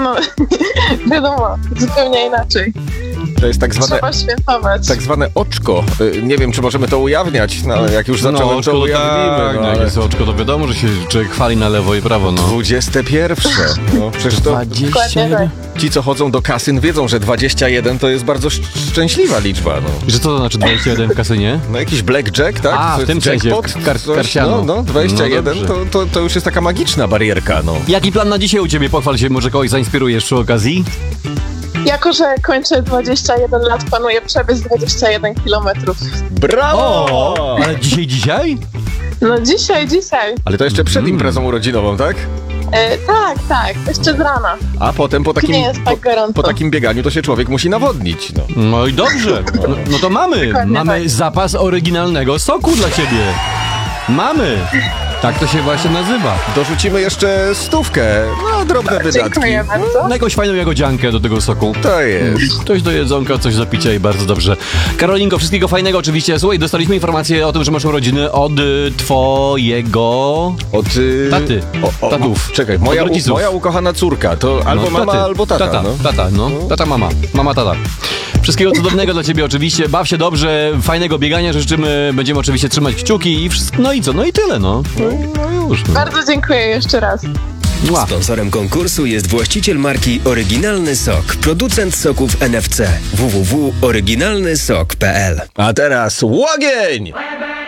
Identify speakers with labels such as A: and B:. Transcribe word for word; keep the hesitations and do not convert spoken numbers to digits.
A: no wiadomo, zupełnie inaczej.
B: To jest tak zwane,
A: Trzeba świętować.
B: tak zwane oczko. Y, Nie wiem, czy możemy to ujawniać, no ale jak już zacząłem,
C: no, oczko
B: to
C: to
B: ujawnimy.
C: tak,
B: no,
C: no, jak
B: ale
C: jest oczko, to wiadomo, że się człowiek chwali na lewo i prawo, no.
B: dwudzieste pierwsze. No, przecież to
A: Dokładnie tak.
B: ci, co chodzą do kasyn, wiedzą, że dwadzieścia jeden to jest bardzo sz- szczęśliwa liczba. No.
C: Że co to znaczy dwadzieścia jeden w kasynie?
B: No jakiś blackjack, tak?
C: A, w
B: Coś-
C: tym sensie,
B: jackpot,
C: w kar-
B: coś,
C: karciano.
B: No, no, dwadzieścia jeden
C: No
B: to, to, to już jest taka magiczna barierka, no.
C: Jaki plan na dzisiaj u ciebie? Pochwal się, może kogoś zainspirujesz przy okazji?
A: Jako, że kończę dwadzieścia jeden lat, planuję przebiec dwadzieścia jeden kilometrów.
B: Brawo!
C: Ale dzisiaj, dzisiaj?
A: No dzisiaj, dzisiaj.
B: Ale to jeszcze przed
C: Mm.
B: imprezą urodzinową, tak?
A: E, tak, tak, jeszcze z rana.
B: A potem po takim,
A: Nie jest tak
B: po,
A: gorąco.
B: po takim bieganiu to się człowiek musi nawodnić, no.
C: No i dobrze. No, no to mamy.
A: Dokładnie
C: Mamy
A: tak.
C: zapas oryginalnego soku dla ciebie. Mamy. Tak to się właśnie nazywa.
B: Dorzucimy jeszcze stówkę, no drobne wydatki.
A: Dziękuję bardzo.
C: Na jakąś fajną jagodziankę do tego soku.
B: To jest.
C: Coś do jedzonka, coś do picia i bardzo dobrze. Karolinko, wszystkiego fajnego oczywiście. Słuchaj, dostaliśmy informację o tym, że masz urodziny od y, twojego...
B: Od y,
C: Taty.
B: O, o,
C: Tatów.
B: Czekaj, moja,
C: Od
B: u,
C: rodziców.
B: moja ukochana córka, to albo
C: No,
B: mama,
C: taty.
B: albo tata.
C: Tata,
B: no.
C: tata, no. Tata, mama. Mama, tata. Wszystkiego cudownego dla ciebie oczywiście. Baw się dobrze, fajnego biegania życzymy. Będziemy oczywiście trzymać kciuki i wszystko. No i co? No i tyle, no. No, no już. No.
A: Bardzo dziękuję jeszcze raz.
C: Mua.
D: Sponsorem konkursu jest właściciel marki Oryginalny Sok, producent soków N F C w w w kropka oryginalny sok kropka p l.
B: A teraz łogień!